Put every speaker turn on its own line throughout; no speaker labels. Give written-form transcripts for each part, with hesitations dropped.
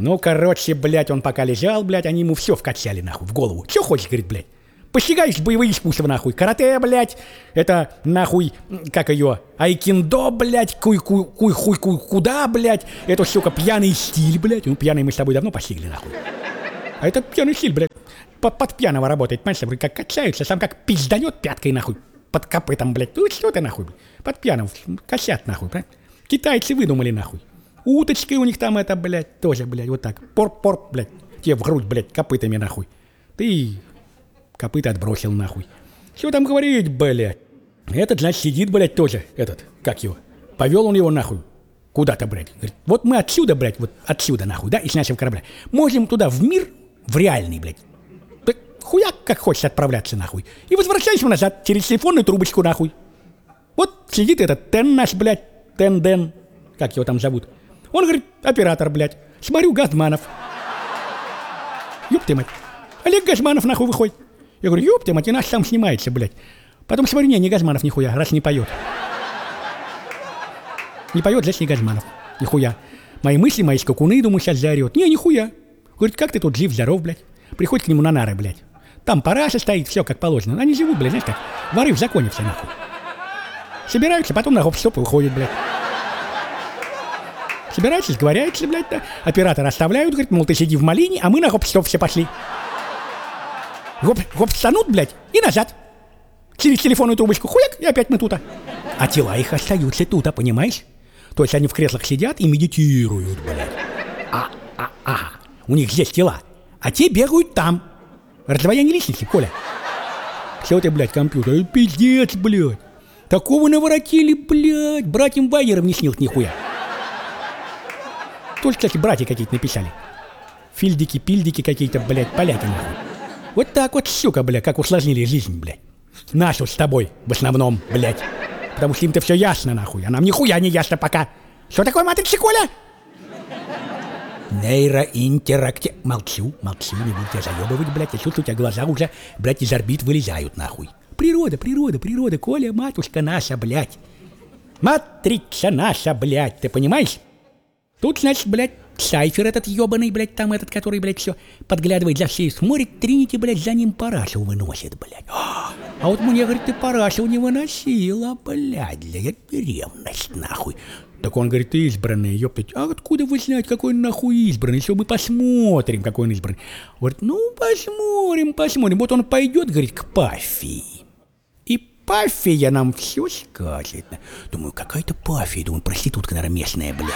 Ну, короче, блядь, он пока лежал, блядь, они ему все вкачали, нахуй, в голову. Че хочешь, говорит, блядь? Постигаешь боевые искусства, нахуй. Карате, блядь, это, нахуй, как ее, айкиндо, блядь, куда, блядь. Это, сука, пьяный стиль, блядь. Ну, пьяный мы с тобой давно постигли, нахуй. А это пьяный стиль, блядь. Под пьяного работает, понимаешь, блядь, как качаются, сам как пизданет пяткой, нахуй. Под копытом, блядь. Ну, что ты, нахуй, блядь. Под пьяным косят, нахуй, блядь. Китайцы выдумали, нахуй. Уточки у них там это, блядь, тоже, блядь, вот так. Порк, блядь. Тебе в грудь, блядь, копытами, нахуй. Ты копыта отбросил, нахуй. Что там говорить, блядь? Этот, значит, сидит, блядь, тоже, этот, как его. Повел он его, нахуй, куда-то, блядь. Говорит, вот мы отсюда, блядь, вот отсюда, нахуй, да, из нашего корабля. Можем туда, в мир, в реальный, блядь. Так хуяк, как хочешь отправляться, нахуй. И возвращайся назад, через телефонную трубочку, нахуй. Вот сидит этот Тен наш, блядь, Тен-Ден, как его там зовут. Он говорит, оператор, блядь, смотрю, Газманов. Ёб ты мать. Олег Газманов, нахуй, выходит. Я говорю, ёб ты мать, и наш сам снимается, блядь. Потом смотрю, не Газманов, нихуя, раз не поет. Не поет, значит, не Газманов. Нихуя. Мои мысли, мои скакуны, думаю, сейчас заорет. Не, нихуя. Говорит, как ты тут жив-здоров, блядь. Приходит к нему на нары, блядь. Там параша стоит, все как положено. Они живут, блядь, знаешь как, воры в законе все, нахуй. Собираются, потом на гоп-стоп и выходят, блядь. Собираются, сговоряются, блядь, да. Оператора оставляют, говорит, мол, ты сиди в малине, а мы на гоп-стоп все пошли. Гоп-станут, блядь, и назад. Через телефонную трубочку, хуяк, и опять мы тута. А тела их остаются тута, понимаешь? То есть они в креслах сидят и медитируют, блядь. У них здесь тела, а те бегают там. Раздвоение личности, Коля. Все ты, блядь, компьютер, пиздец, блядь. Такого наворотили, блядь, братьям Вайерам не снилось нихуя. Только, кстати, братья какие-то написали. Фильдики-пильдики какие-то, блядь, поляки, нахуй. Вот так вот, сука, блядь, как усложнили жизнь, блядь. Нашу с тобой, в основном, блядь. Потому что им-то все ясно, нахуй, а нам нихуя не ясно пока. Что такое матрица, Коля? Нейроинтерактив... Молчу, не буду тебя заебывать, блядь. Я чувствую, у тебя глаза уже, блядь, из орбит вылезают, нахуй. Природа, Коля, матушка наша, блядь. Матрица наша, блядь, ты понимаешь? Тут, значит, блядь, Сайфер этот ебаный, блядь, там этот, который, блядь, все подглядывает за всей, смотрит, Тринити, блядь, за ним парашу выносит, блядь. А вот мне, говорит, ты парашу не выносила, блядь, ревность, нахуй. Так он говорит, ты избранный, ёптать. А откуда вы знаете, какой он нахуй избранный? Все, мы посмотрим, какой он избранный. Говорит, ну, посмотрим. Вот он пойдет, говорит, к Пафии. И Пафия нам все скажет. Думаю, какая-то Пафия, думаю, проститутка, наверное, местная, блядь.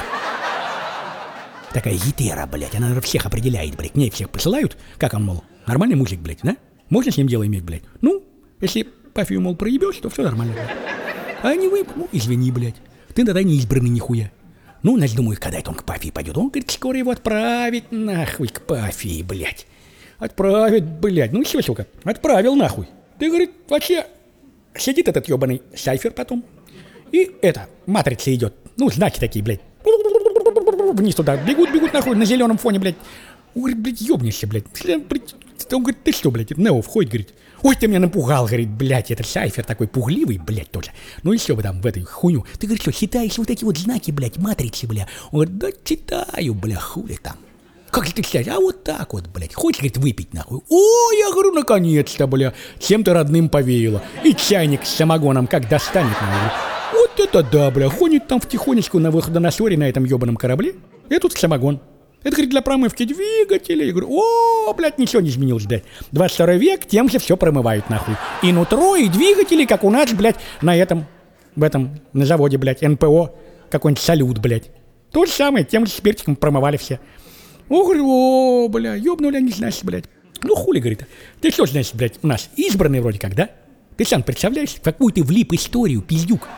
Такая гитера, блядь, она, наверное, всех определяет, блядь. К ней всех посылают. Как он, мол, нормальный мужик, блядь, да? Можно с ним дело иметь, блядь? Ну, если Пафию, мол, проебешь, то все нормально, блядь. А не вы, ну, извини, блядь. Ты тогда не избранный нихуя. Ну, значит, думаю, когда это он к Пафии пойдет? Он, говорит, скоро его отправить нахуй к Пафии, блядь. Отправит, блядь. Ну, все, сука, отправил нахуй. Ты, говорит, вообще сидит этот ебаный Сайфер потом. И это, матрица идет. Ну, знаки такие, блядь. Вниз туда. Бегут нахуй на зеленом фоне, блядь. Он говорит, блядь, ебнешься, блядь. Он говорит, ты что, блядь, Нео входит, говорит. Ой, ты меня напугал, говорит, блядь, это Сайфер такой пугливый, блядь, тоже. Ну и все бы там в этой хуйню. Ты, говорит, что, читаешь вот эти вот знаки, блядь, матрицы, бля? Он говорит, да читаю, бля, хули там. Как ты читаешь? А вот так вот, блядь. Хочешь, говорит, выпить, нахуй? О, я говорю, наконец-то, бля. Чем-то родным повеяло. И чайник с самогоном как достанет, нахуй. Вот это да, бля. Ходит там втихонечку на выходоносоре на этом ебаном корабле. И тут самогон. Это, говорит, для промывки двигателей. Я говорю, о, блядь, ничего не изменилось, блядь. 22 век, тем же все промывают, нахуй. И нутро, и двигатели, как у нас, блядь, на заводе, блядь, НПО, какой-нибудь салют, блядь. То же самое, тем же спиртиком промывали все. О, говорю, о, бля, ёбнули они, значит, блядь. Ну, хули, говорит, ты что, значит, блядь, у нас избранный вроде как, да? Ты сам представляешь, в какую ты влип историю, пиздюк?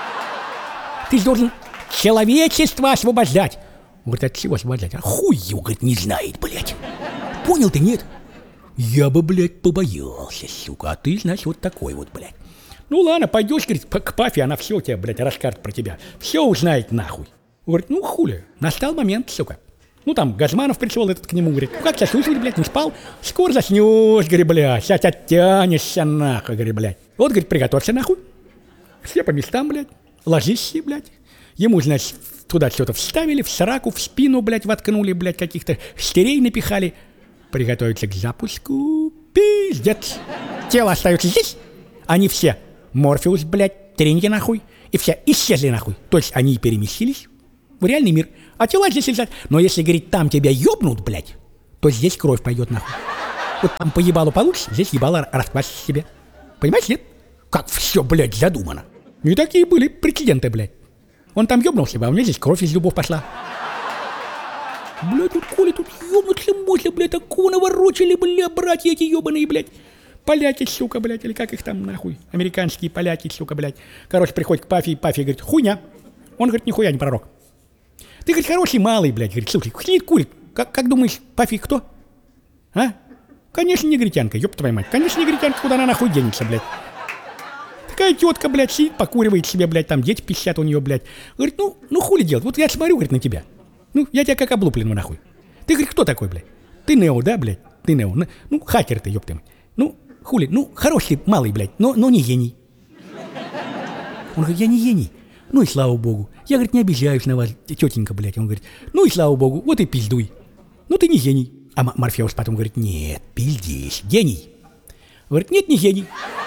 Ты же должен человечество освобождать. Он говорит, от чего освобождать? А хуй его, говорит, не знает, блядь. Понял ты, нет? Я бы, блядь, побоялся, сука. А ты, значит, вот такой вот, блядь. Ну ладно, пойдешь, говорит, к Пафе, она все тебе, блядь, расскажет про тебя. Все узнает, нахуй. Он говорит, ну хули, настал момент, сука. Ну там Газманов пришел этот к нему, говорит, ну как сейчас слушай, блядь, не спал? Скоро заснешь, говорит, блядь, сейчас оттянешься, нахуй, говорит, блядь. Вот, говорит, приготовься, нахуй. Все по местам, блядь, ложись, блядь. Ему, значит, Туда что-то вставили, в сраку, в спину, блядь, воткнули, блядь, каких-то штырей напихали. Приготовиться к запуску. Пиздец. Тело остается здесь. Они все, Морфеус, блядь, треники нахуй. И все исчезли нахуй. То есть они переместились в реальный мир. А тела здесь лежат. Но если, говорит, там тебя ёбнут, блядь, то здесь кровь пойдет нахуй. Вот там по ебалу получишь, здесь ебало расквасишь себе. Понимаешь, нет? Как все, блядь, задумано. И такие были прецеденты, блядь. Он там ёбнулся, а у меня здесь кровь из зубов пошла. Блядь, тут Коля, тут ёбнуться можно, блядь, такого наворочили, блядь, братья эти ёбаные, блядь. Поляки, сука, блядь, или как их там, нахуй. Американские поляки, сука, блядь. Короче, приходит к Пафи, и Пафи говорит, хуйня. Он говорит, нихуя не пророк. Ты, говорит, хороший малый, блядь, говорит, слушай, сидит, курит. Как думаешь, Пафи кто? А? Конечно, негритянка, ёб твою мать. Конечно, негритянка, куда она нахуй денется, блядь. Такая тетка, блядь, сидит, покуривает себе, блядь, там дети пищат у нее, блядь. Говорит, ну хули делать, вот я смотрю, говорит, на тебя. Ну, я тебя как облупленного нахуй. Ты, говорит, кто такой, блядь? Ты Нео, да, блядь? Ты Нео. Ну, хакер ты, ёб ты мать. Ну, хули, ну, хороший малый, блядь, но не гений. Он говорит, я не гений. Ну и слава богу. Я, говорит, не обижаюсь на вас, тетенька, блядь. Он говорит, ну и слава богу, вот и пиздуй. Ну ты не гений. А Морфеус потом говорит, нет, пиздишь, гений. Говорит, нет, не гений.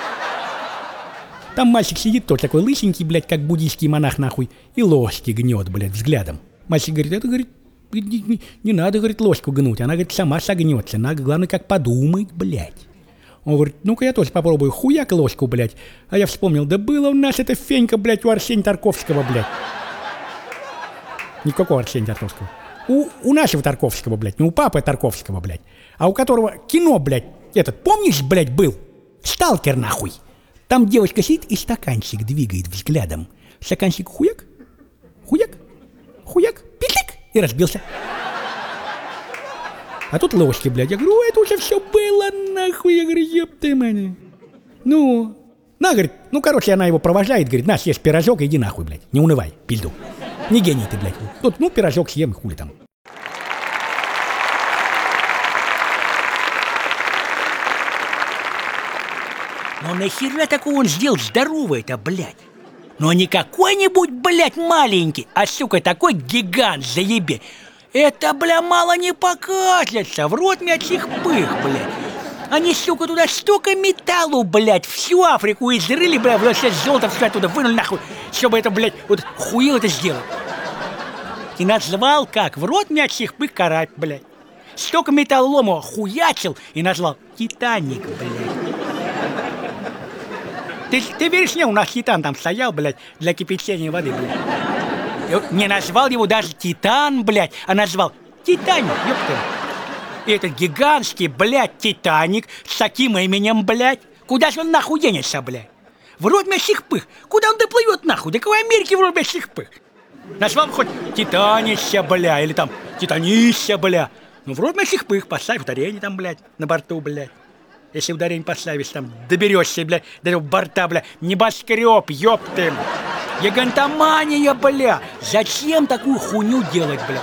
Там мальчик сидит, тот такой лысенький, блядь, как буддийский монах, нахуй, и ложки гнет, блядь, взглядом. Мальчик говорит, это, говорит, не надо, говорит, ложку гнуть, она, говорит, сама согнется, надо, главное, как подумать, блядь. Он говорит, ну-ка я тоже попробую, хуяк ложку, блядь. А я вспомнил, да было у нас эта фенька, блядь, у Арсения Тарковского, блядь. Никакого Арсения Тарковского. У нашего Тарковского, блядь, не у папы Тарковского, блядь, а у которого кино, блядь, этот, помнишь, блядь, был? Сталкер, нахуй. Там девочка сидит и стаканчик двигает взглядом. Стаканчик хуяк, хуяк, хуяк, питлик, и разбился. А тут ложки, блядь. Я говорю, это уже все было, нахуй. Я говорю, ёб ты, мать. Ну, на, говорит, ну, короче, она его провожает, говорит, на, съешь пирожок, иди нахуй, блядь. Не унывай, пизду. Не гений ты, блядь. Тут, ну, пирожок съем, хули там.
Ну нахера такого он сделал здоровый-то, блядь? Ну не какой-нибудь, блядь, маленький, а, сука, такой гигант, заебе. Это, бля, мало не покажется, в рот мячих пых, блядь. Они, сука, туда столько металлу, блядь, всю Африку изрыли, бля, все золото все оттуда вынули нахуй, чтобы это, блядь, вот хуил это сделать. И назвал как? В рот мячих пых карать, блядь. Столько металлолома хуячил и назвал Титаник, блядь. Ты веришь мне, у нас Титан там стоял, блядь, для кипячения воды, блядь. Не назвал его даже Титан, блядь, а назвал Титаник, ёпта. И этот гигантский, блядь, Титаник с таким именем, блядь. Куда же он нахуй денется, блядь? В рот мясих пых. Куда он доплывет нахуй? До какой Америки в рот мясих пых? Назвал хоть Титанище, бля, или там Титанище, бля. Ну в рот мясих пых, поставь ударение там, блядь, на борту, блядь. Если ударение поставишь, там, доберешься, бля, до этого борта, бля, небоскреб, ёпты. Гигантомания, бля. Зачем такую хуйню делать, бля?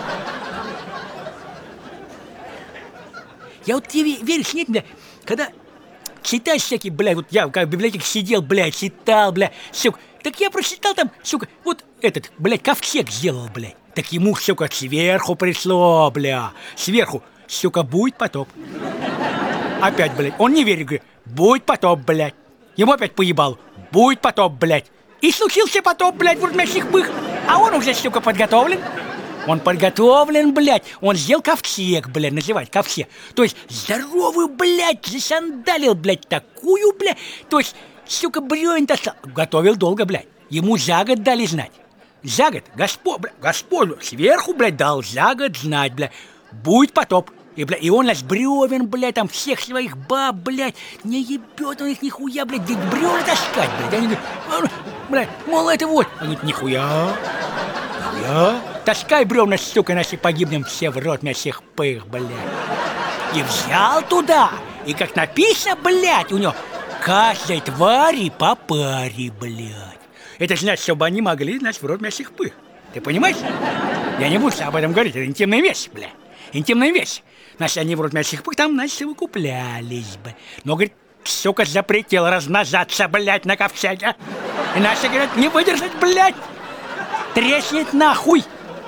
Я вот тебе веришь, нет, бля, когда читаешь всякие, бля, вот я как в библиотеке сидел, бля, читал, бля, сука, так я прочитал там, сука, вот этот, блядь, ковчег сделал, блядь. Так ему, сука, сверху пришло, бля, сверху, сука, будет потоп. Опять, блядь, он не верит, говорит, будет потоп, блядь. Ему опять поебал, будет потоп, блядь. И случился потоп, блядь, в урмящих пых. А он уже, сука, подготовлен. Он подготовлен, блядь. Он сделал ковчег, блядь, называть ковчег. То есть здоровую, блядь, засандалил, блядь, такую, блядь. То есть, сука, бревен-то готовил долго, блядь. Ему за год дали знать. За год, Господь сверху, блядь, дал за год знать, блядь. Будет потоп. И он нас бревен, блядь, там всех своих баб, блядь, не ебет он их нихуя, блядь, где бревна таскать, блядь. Они говорят, блядь, мол, это вот. Он говорит, нихуя, таскай бревна, сука, наши погибнем все в рот мясих пых, блядь. И взял туда, и как написано, блядь, у него каждой твари по паре, блядь. Это значит, чтобы они могли, значит, в рот мясих пых. Ты понимаешь? Я не буду об этом говорить, это интимная вещь, блядь. Интимная вещь. Значит, они в рот мясих пых там, значит, выкуплялись бы. Но, говорит, сука, запретил размножаться, блядь, на ковчеге. Иначе, говорит, не выдержать, блядь. Треснет нахуй.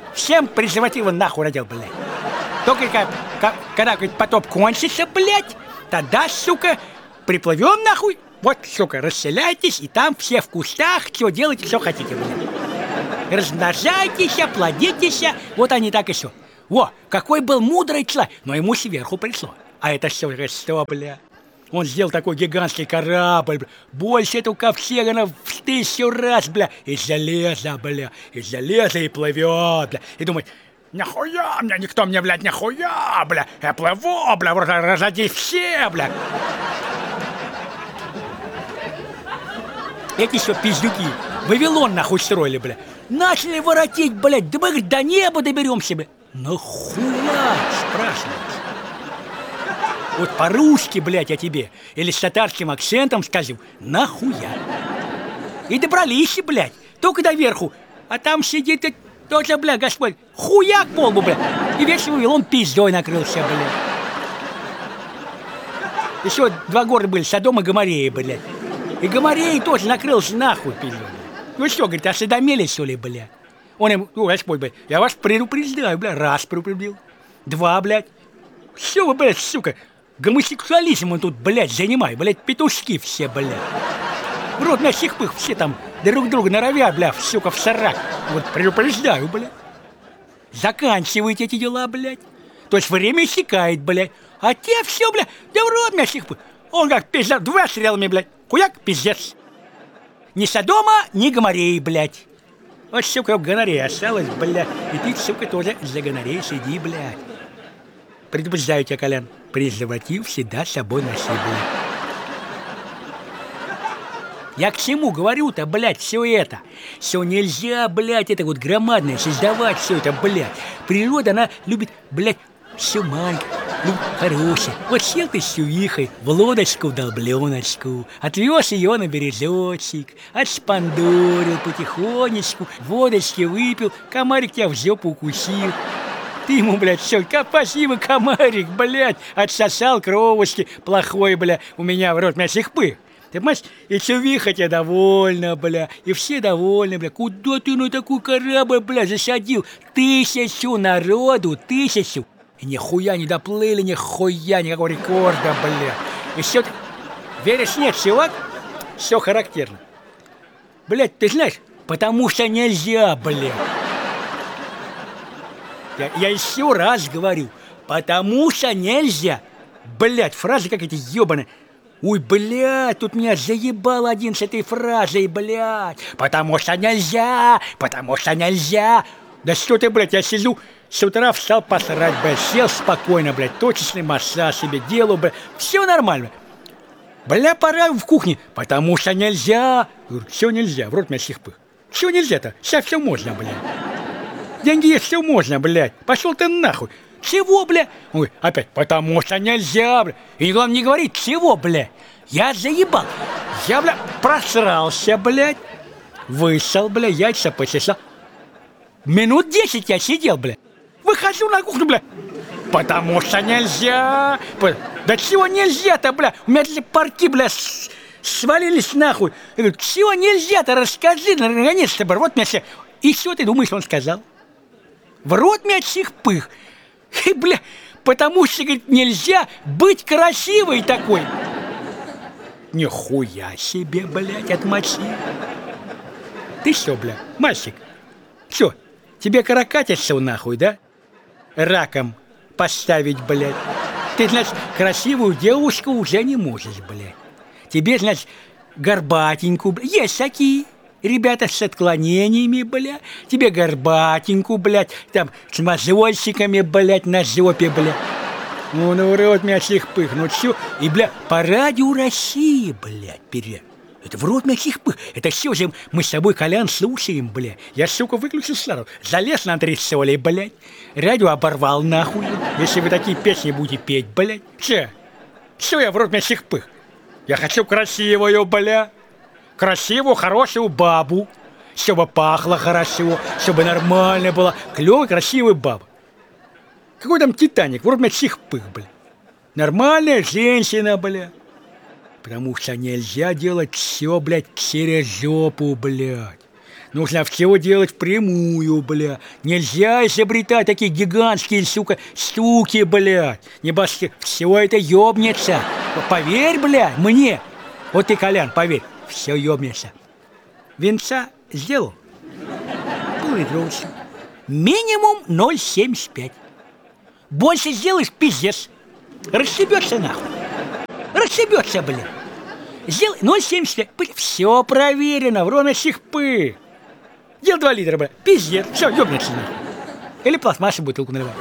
всем презервативы нахуй надел, блядь. Только когда, говорит, потоп кончится, блядь, тогда, сука, приплывем нахуй, вот, сука, расселяйтесь, и там все в кустах, что делайте, что хотите, блядь. Размножайтесь, плодитесь, вот они так и все. Во, какой был мудрый человек, но ему сверху пришло. А это все, что, бля? Он сделал такой гигантский корабль, бля, больше этого ковчега в 1000 раз, бля, из железа, бля, из железа и плывет, бля, и думает, нахуя мне, никто мне, блядь, нахуя, бля, я плыву, бля, разоди все, бля. Эти еще пиздюки Вавилон нахуй строили, бля, начали воротить, блядь, да мы, говорит, до неба доберемся, бля. Нахуя, спрашивается. Вот по-русски, блядь, я тебе, или с татарским акцентом скажу, нахуя. И добрались, блядь, только до верху, а там сидит тоже, блядь, Господь, хуяк полбу, блядь, и весь Вавилон пиздой накрылся, блядь. Еще 2 города были, Содом и Гоморрея, блядь. И Гоморрея тоже накрылся нахуй пиздой. Ну что, говорит, осведомили, что ли, блядь? Он им, Господь, блядь, я вас предупреждаю, блядь, 1 предупредил, 2, блядь. Все вы, блядь, сука, гомосексуализмом тут, блядь, занимай, блядь, петушки все, блядь. В рот на всех пых все там друг друга норовят, блядь, сука, в сарак. Вот предупреждаю, блядь. Заканчивайте эти дела, блядь. То есть время иссякает, блядь. А те все, блядь, да в рот на всех пых. Он как пизда, 2 стрелами, блядь. Хуяк, пиздец. Ни Содома, ни Гоморреи, блядь. Вот, сука, гонорея осталась, блядь. И ты, сука, тоже за гонореей сиди, блядь. Предупреждаю тебя, Колян, презерватив всегда с собой носи, блядь. Я к чему говорю-то, блядь, все это? Все нельзя, блядь, это вот громадное, создавать все это, блядь. Природа, она любит, блядь, все маленькое, любит хорошее. Вот сел ты с чувихой в лодочку, в долбленочку, отвез ее на березочек, отшпандорил потихонечку, водочки выпил, комарик тебя в жопу укусил. Ты ему, блядь, все, спасибо, комарик, блядь, отсосал кровушки, плохой, бля, у меня в рот мясих пых. Ты понимаешь, и чувиха тебя довольна, бля, и все довольны, бля. Куда ты на такой корабль, бля, засадил? 1000 народу, 1000. И нихуя не доплыли, нихуя, никакого рекорда, бля. И все, веришь, нет, чувак, все характерно. Блядь, ты знаешь, потому что нельзя, бля. Я еще раз говорю, потому что нельзя. Блядь, фразы как эти ебаные. Ой, блядь, тут меня заебал один с этой фразой, блядь. Потому что нельзя, потому что нельзя. Да что ты, блядь, я сижу, с утра встал посрать, блядь, сел спокойно, блядь, точечный массаж себе делаю, блядь, все нормально. Бля, пора в кухне, потому что нельзя. Все нельзя, в рот мясих пых. Все нельзя-то, сейчас все можно, блядь. Деньги есть, все можно, блядь. Пошел ты нахуй. Чего, бля? Ой, опять, потому что нельзя, бля. И главное не говорить, чего, бля. Я заебал. Я, бля, просрался, блядь. Вышел, бля, яйца почесал. Минут 10 я сидел, бля. Выхожу на кухню, бля. Потому что нельзя. Да чего нельзя-то, бля? У меня эти парки, бля, свалились нахуй. Я говорю, чего нельзя-то? Расскажи, наконец-то, бля. Вот меня все. И что ты думаешь, он сказал? В рот мясих пых. И, бля, потому что, говорит, нельзя быть красивой такой. Нихуя себе, блядь, отмочи. Ты что, бля, мальчик? Что, тебе каракатишься нахуй, да? Раком поставить, блядь. Ты, значит, красивую девушку уже не можешь, блядь. Тебе, значит, горбатенькую, блядь. Есть такие. Ребята с отклонениями, бля, тебе горбатеньку, блядь, там, с мозольщиками, блядь, на жопе, бля. Ну, на урод мясих пых, ну все, и, бля, по радио России, блядь, это в рот мясих пых, это все же мы с тобой, Колян, слушаем, бля. Я, сука, выключил сразу, залез на антресоли, блядь, радио оборвал нахуй, если вы такие песни будете петь, блядь. Все я в рот мясих пых, я хочу красивую, бля. Красивую, хорошую бабу, чтобы пахло хорошо, чтобы нормально было. Клевая, красивая баба. Какой там Титаник? Вроде мясих пых, бля. Нормальная женщина, бля. Потому что нельзя делать все, блядь, через жопу, блядь. Нужно все делать впрямую, бля. Нельзя изобретать такие гигантские, сука, штуки, бля. Небо все это ёбнется. Поверь, бля, мне. Вот ты, Колян, поверь, все ёбнется. Венца сделал. Пол-литровочку. Минимум 0,75. Больше сделаешь, пиздец. Расшибется нахуй. Расшибется, бля. Сделай 0,75. Все проверено, ровно сих-пы. Делай 2 литра, бля. Пиздец. Все, ёбнется нахуй. Или пластмассовую бутылку наливай.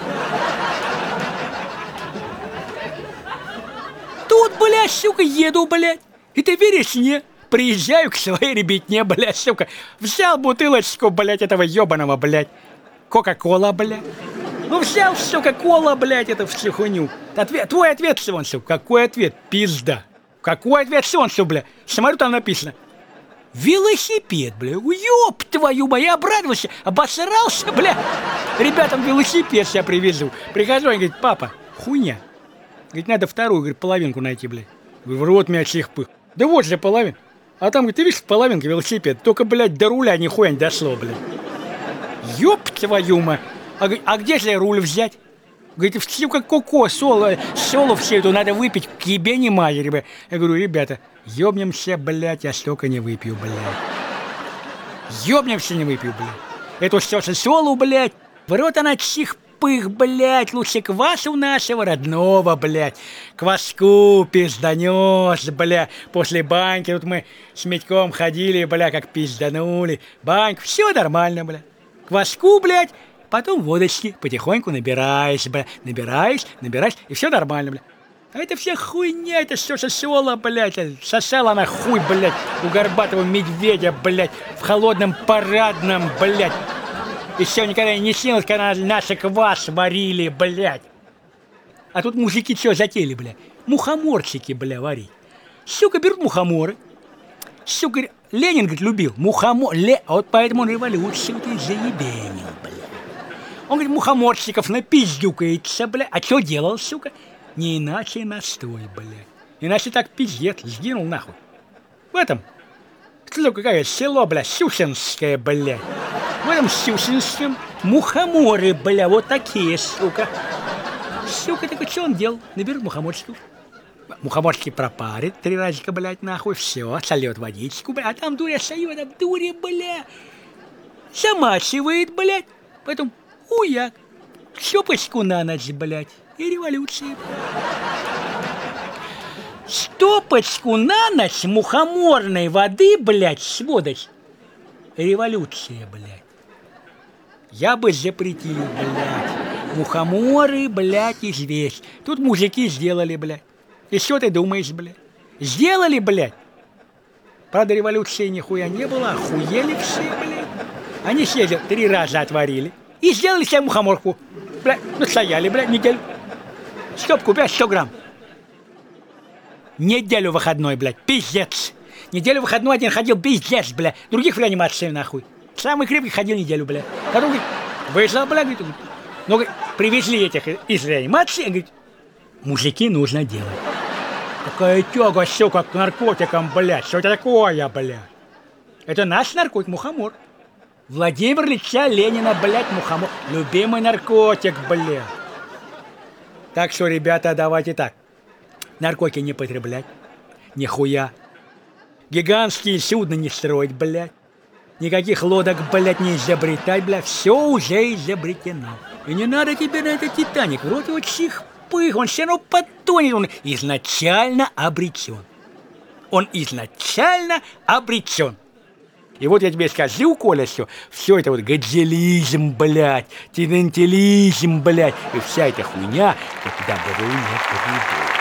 Тут, блядь, сука, еду, блядь. И ты веришь мне? Приезжаю к своей ребятне, блядь, сука. Взял бутылочку, блядь, этого ёбаного, блядь. Кока-кола, блядь. Ну взял, сука, кола, блядь, это всю хуйню. Твой ответ, Солнцев. Какой ответ? Пизда. Какой ответ, Солнцев, блядь? Смотрю, там написано. Велосипед, бля. Ёб твою мать, я обрадовался, обосрался, бля. Ребятам велосипед я привезу. Прихожу, они говорят, папа, хуйня. Говорит, надо вторую, говорит, половинку найти, блядь. Говорю, в рот меня чих-пых. Да вот же половин. А там, говорит, ты видишь, половинка велосипед. Только, блядь, до руля нихуя не дошло, блядь. Ёб твою мать. А где же руль взять? Говорит, все как коко, соло все это надо выпить, к ебе не матери, бля. Я говорю, ребята, ёбнемся, блядь, я столько не выпью, блядь. Ёбнемся, не выпью, блядь. Это все солу, блядь, в рот она чих-пых, блядь, лучше квасу нашего родного, блядь. Кваску пизданёс, бля. После баньки тут мы с Митьком ходили, бля, как пизданули. Банька, все нормально, бля. Кваску, блядь. Потом водочки потихоньку набираешь, бля, набираешь, и все нормально, бля. А это вся хуйня, это все сосала, блядь, сосала она хуй, блядь, у горбатого медведя, блядь, в холодном парадном, блядь. И все никогда не снилось, когда наши квас варили, блядь. А тут мужики что затеяли, блядь? Мухоморчики, бля, варить. Сука, берут мухоморы. Сука, Ленин, говорит, любил мухомор. Вот поэтому он революцию ты заебенил, бля. Он, говорит, мухоморщиков напиздюкается, бля. А что делал, сука? Не иначе настой, бля. Иначе так пиздец, сгинул нахуй. В этом, что какое село, бля, Сюсинское, бля. В этом Сюсинском мухоморы, бля, вот такие, сука. Сука, так что он делал? Наберет мухоморщиков. Мухоморчики пропарит 3 разика, блядь, нахуй, все, сольет водичку, бля. А там дуря сою, там дури, бля. Замачивает, блядь. Поэтому уяк, стопочку на ночь, блядь, и революция. Стопочку на ночь мухоморной воды, блядь, с водой. Революция, блядь. Я бы запретил, блядь. Мухоморы, блядь, известь. Тут мужики сделали, блядь. И что ты думаешь, блядь? Сделали, блядь. Правда, революции нихуя не было, охуели все, блядь. Они съездили, 3 раза отварили. И сделали себе мухоморку. Бля, настояли, бля, неделю. Стопку, бля, 100 грамм. Неделю выходной, блядь, пиздец. Неделю выходной один ходил, пиздец, бля. Других в реанимации, нахуй. Самый крепкий ходил неделю, бля. Потом, говорит, выжил, бля, говорит. Ну, говорит, привезли этих из реанимации, говорит, мужики нужно делать. Какая тяга, сука, к наркотикам, блядь. Что это такое, блядь? Это наш наркотик, мухомор. Владимир Ильича Ленина, блядь, мухомор. Любимый наркотик, блядь. Так что, ребята, давайте так. Наркотики не потреблять. Нихуя. Гигантские судна не строить, блядь. Никаких лодок, блядь, не изобретать, блядь. Все уже изобретено. И не надо тебе на этот Титаник. Вроде его чих-пых, он все равно потонет. Он изначально обречен. Он изначально обречен. И вот я тебе скажу, Коля, все это вот гадзелизм, блядь, тендентилизм, блядь, и вся эта хуйня, как добру не приведет.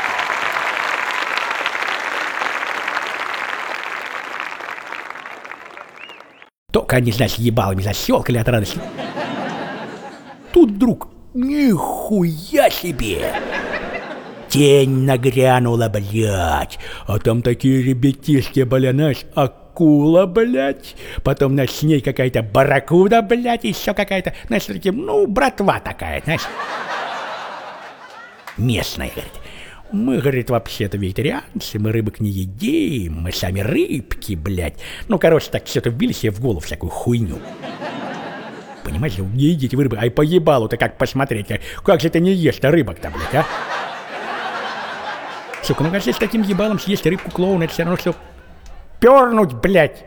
Только они, значит, ебалами защелкали от радости. Тут вдруг, нихуя себе! Тень нагрянула, блядь, а там такие ребятишки, блядь, знаешь, акула, блядь, потом, знаешь, с ней какая-то барракуда, блядь, еще какая-то, знаешь, такие, ну, братва такая, знаешь. Местная, говорит. Мы, говорит, вообще-то вегетарианцы, мы рыбок не едим, мы сами рыбки, блядь. Ну, короче, так что-то вбили себе в голову всякую хуйню. Понимаете, не едите вы рыбы, ай по ебалу-то как посмотреть, как же ты не ешь-то рыбок-то, блядь, а? Сука, ну, кажется, с таким ебалом съесть рыбку-клоуна, это все равно, что пернуть, блядь.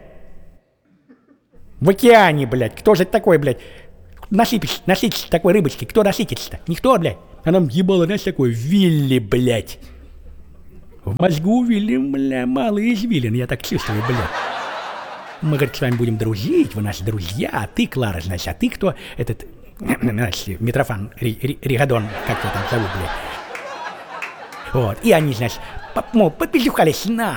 В океане, блядь, кто же это такой, блядь? Насытится такой рыбочки, кто насытится-то? Никто, блядь. А нам ебало, знаешь, такой Вилли, блядь. В мозгу Вилли, бля, малый извилин, я так чувствую, блядь. Мы, говорит, с вами будем дружить, вы наши друзья, а ты, Клара, значит, а ты кто? Этот, значит, Митрофан Ригадон, как его там зовут, блядь. Вот, и они, значит, попиздюхались на.